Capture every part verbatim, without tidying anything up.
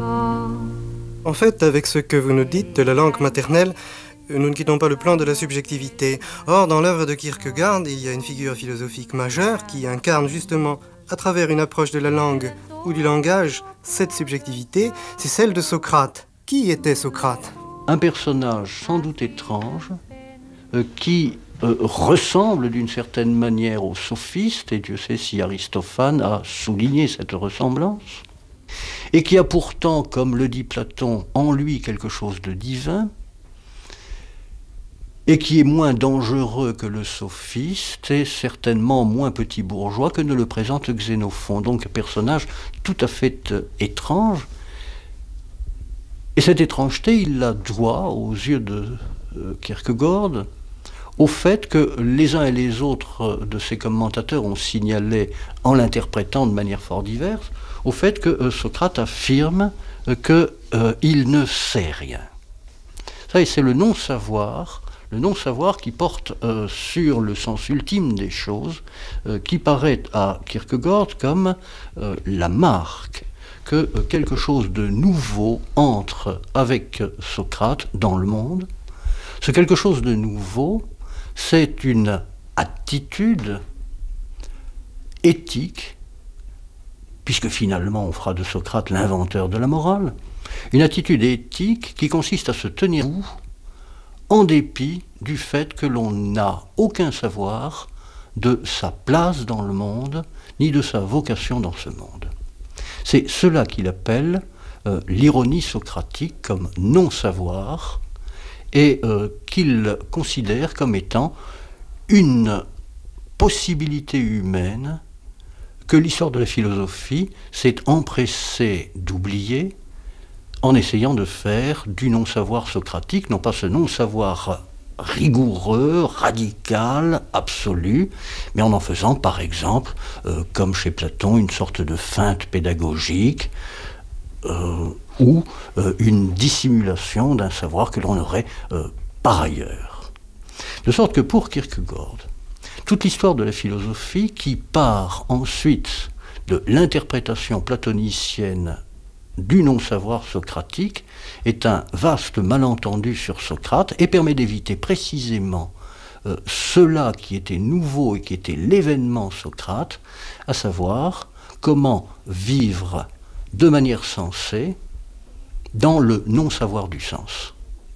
En fait, avec ce que vous nous dites de la langue maternelle, nous ne quittons pas le plan de la subjectivité. Or, dans l'œuvre de Kierkegaard, il y a une figure philosophique majeure qui incarne justement, à travers une approche de la langue ou du langage, cette subjectivité, c'est celle de Socrate. Qui était Socrate ? Un personnage sans doute étrange, euh, qui euh, ressemble d'une certaine manière aux sophistes, et Dieu sait si Aristophane a souligné cette ressemblance, et qui a pourtant, comme le dit Platon, en lui quelque chose de divin, et qui est moins dangereux que le sophiste, et certainement moins petit bourgeois que ne le présente Xénophon. Donc un personnage tout à fait euh, étrange. Et cette étrangeté, il la doit, aux yeux de euh, Kierkegaard, au fait que les uns et les autres de ses commentateurs ont signalé, en l'interprétant de manière fort diverse, au fait que euh, Socrate affirme euh, qu'il ne sait rien. Ça, c'est le non-savoir, le non-savoir qui porte euh, sur le sens ultime des choses, euh, qui paraît à Kierkegaard comme euh, la marque que euh, quelque chose de nouveau entre avec Socrate dans le monde. Ce quelque chose de nouveau, c'est une attitude éthique, puisque finalement on fera de Socrate l'inventeur de la morale, une attitude éthique qui consiste à se tenir debout en dépit du fait que l'on n'a aucun savoir de sa place dans le monde, ni de sa vocation dans ce monde. C'est cela qu'il appelle euh, l'ironie socratique comme non-savoir, et euh, qu'il considère comme étant une possibilité humaine que l'histoire de la philosophie s'est empressée d'oublier en essayant de faire du non-savoir socratique, non pas ce non-savoir rigoureux, radical, absolu, mais en en faisant par exemple, euh, comme chez Platon, une sorte de feinte pédagogique, euh, ou euh, une dissimulation d'un savoir que l'on aurait euh, par ailleurs. De sorte que pour Kierkegaard, toute l'histoire de la philosophie qui part ensuite de l'interprétation platonicienne du non-savoir socratique est un vaste malentendu sur Socrate et permet d'éviter précisément euh, cela qui était nouveau et qui était l'événement Socrate, à savoir comment vivre de manière sensée dans le non-savoir du sens.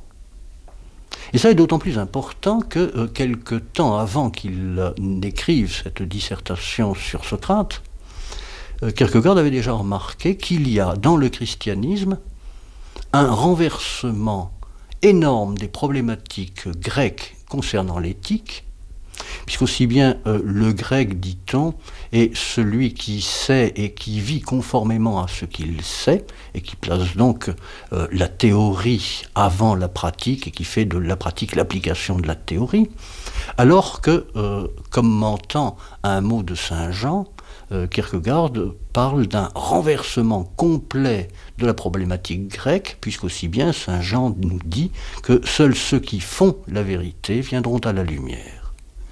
Et ça est d'autant plus important que euh, quelque temps avant qu'il euh, n'écrive cette dissertation sur Socrate, euh, Kierkegaard avait déjà remarqué qu'il y a dans le christianisme un renversement énorme des problématiques grecques concernant l'éthique, puisqu'aussi bien euh, le grec, dit-on, est celui qui sait et qui vit conformément à ce qu'il sait, et qui place donc euh, la théorie avant la pratique, et qui fait de la pratique l'application de la théorie, alors que, euh, commentant un mot de saint Jean, euh, Kierkegaard parle d'un renversement complet de la problématique grecque, puisqu'aussi bien saint Jean nous dit que seuls ceux qui font la vérité viendront à la lumière.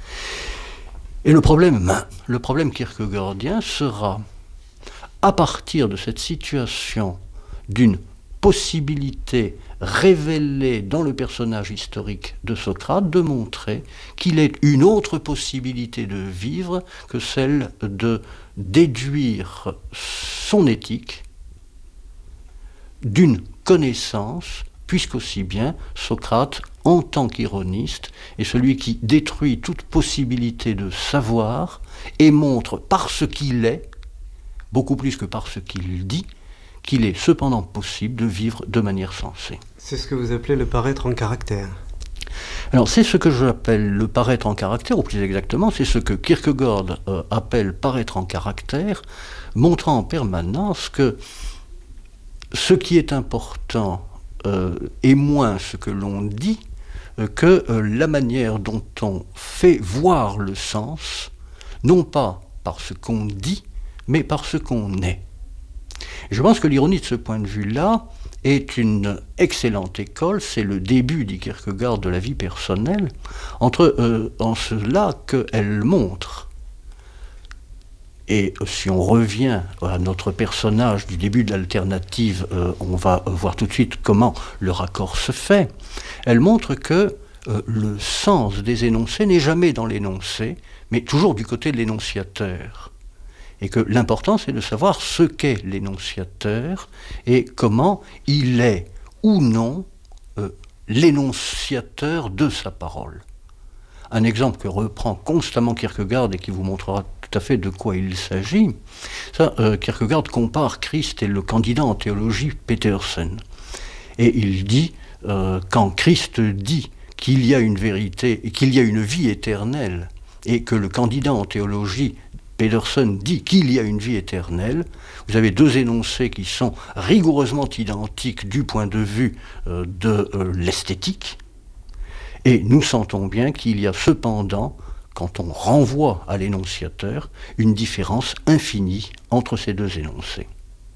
Et le problème, le problème kierkegaardien sera, à partir de cette situation d'une possibilité révélée dans le personnage historique de Socrate, de montrer qu'il est une autre possibilité de vivre que celle de déduire son éthique d'une connaissance, puisqu'aussi bien Socrate, en tant qu'ironiste, est celui qui détruit toute possibilité de savoir et montre par ce qu'il est, beaucoup plus que par ce qu'il dit, qu'il est cependant possible de vivre de manière sensée. C'est ce que vous appelez le paraître en caractère. Alors c'est ce que j'appelle le paraître en caractère, ou plus exactement, c'est ce que Kierkegaard euh, appelle paraître en caractère, montrant en permanence que ce qui est important euh, est moins ce que l'on dit euh, que euh, la manière dont on fait voir le sens, non pas par ce qu'on dit, mais par ce qu'on est. Je pense que l'ironie de ce point de vue-là est une excellente école, c'est le début, dit Kierkegaard, de la vie personnelle, entre, euh, en cela qu'elle montre Et si on revient à notre personnage du début de l'alternative, euh, on va voir tout de suite comment le raccord se fait. Elle montre que euh, le sens des énoncés n'est jamais dans l'énoncé, mais toujours du côté de l'énonciateur. Et que l'important, c'est de savoir ce qu'est l'énonciateur et comment il est ou non euh, l'énonciateur de sa parole. Un exemple que reprend constamment Kierkegaard et qui vous montrera tout à fait de quoi il s'agit, ça, euh, Kierkegaard compare Christ et le candidat en théologie Petersen. Et il dit, euh, quand Christ dit qu'il y a une vérité, qu'il y a une vie éternelle, et que le candidat en théologie Petersen dit qu'il y a une vie éternelle, vous avez deux énoncés qui sont rigoureusement identiques du point de vue euh, de euh, l'esthétique, et nous sentons bien qu'il y a cependant, quand on renvoie à l'énonciateur, une différence infinie entre ces deux énoncés.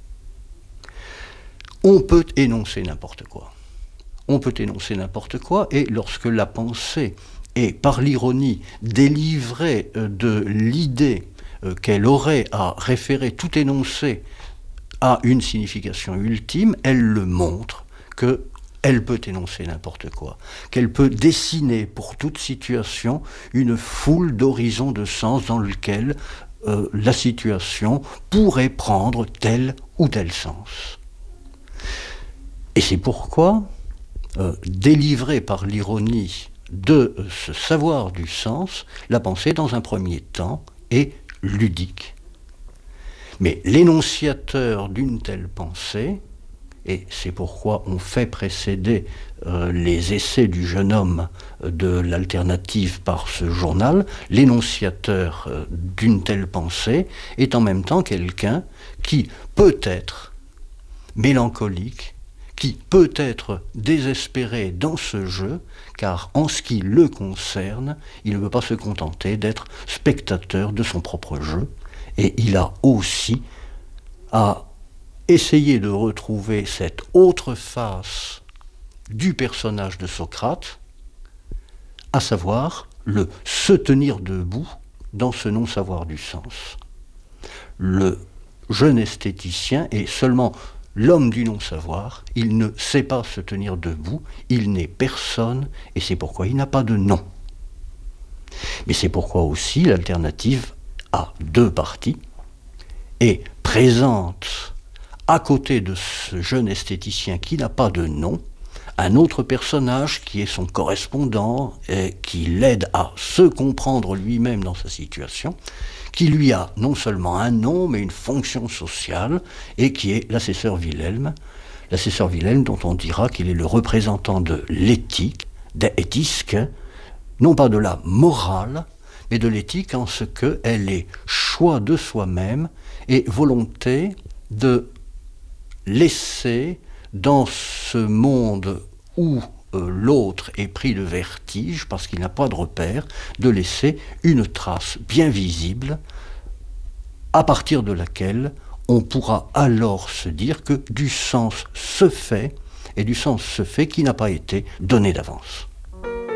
On peut énoncer n'importe quoi. On peut énoncer n'importe quoi, et lorsque la pensée est, par l'ironie, délivrée de l'idée qu'elle aurait à référer tout énoncé à une signification ultime, elle le montre que elle peut énoncer n'importe quoi, qu'elle peut dessiner pour toute situation une foule d'horizons de sens dans lequel euh, la situation pourrait prendre tel ou tel sens. Et c'est pourquoi, euh, délivrée par l'ironie de euh, ce savoir du sens, la pensée, dans un premier temps, est ludique. Mais l'énonciateur d'une telle pensée, et c'est pourquoi on fait précéder euh, les essais du jeune homme euh, de l'alternative par ce journal, l'énonciateur euh, d'une telle pensée est en même temps quelqu'un qui peut être mélancolique, qui peut être désespéré dans ce jeu, car en ce qui le concerne, il ne veut pas se contenter d'être spectateur de son propre jeu, et il a aussi à essayer de retrouver cette autre face du personnage de Socrate, à savoir le se tenir debout dans ce non-savoir du sens. Le jeune esthéticien est seulement l'homme du non-savoir, il ne sait pas se tenir debout, il n'est personne, et c'est pourquoi il n'a pas de nom. Mais c'est pourquoi aussi l'alternative a deux parties, et présente à côté de ce jeune esthéticien qui n'a pas de nom, un autre personnage qui est son correspondant et qui l'aide à se comprendre lui-même dans sa situation, qui lui a non seulement un nom, mais une fonction sociale, et qui est l'assesseur Wilhelm. L'assesseur Wilhelm dont on dira qu'il est le représentant de l'éthique, des éthiques, non pas de la morale, mais de l'éthique en ce qu'elle est choix de soi-même et volonté de laisser dans ce monde où euh, l'autre est pris de vertige parce qu'il n'a pas de repère, de laisser une trace bien visible à partir de laquelle on pourra alors se dire que du sens se fait, et du sens se fait qui n'a pas été donné d'avance.